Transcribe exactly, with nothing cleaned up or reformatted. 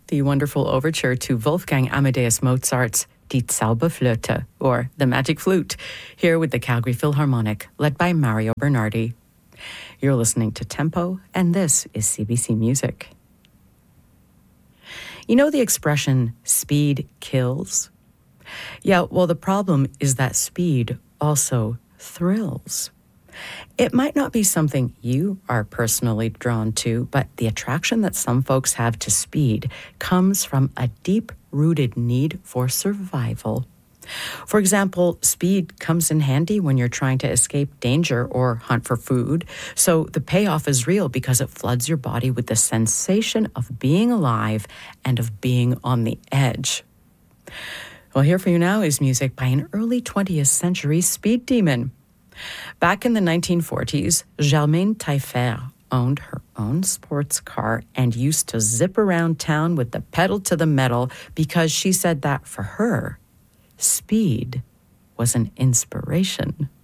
the wonderful overture to Wolfgang Amadeus Mozart's Die Zauberflöte, or The Magic Flute, here with the Calgary Philharmonic, led by Mario Bernardi. You're listening to Tempo, and this is C B C Music. You know the expression, speed kills? Yeah, well, the problem is that speed also thrills. It might not be something you are personally drawn to, but the attraction that some folks have to speed comes from a deep-rooted need for survival. For example, speed comes in handy when you're trying to escape danger or hunt for food. So the payoff is real because it floods your body with the sensation of being alive and of being on the edge. Well, here for you now is music by an early twentieth century speed demon. Back in the nineteen forties, Germaine Taillefer owned her own sports car and used to zip around town with the pedal to the metal because she said that for her, speed was an inspiration.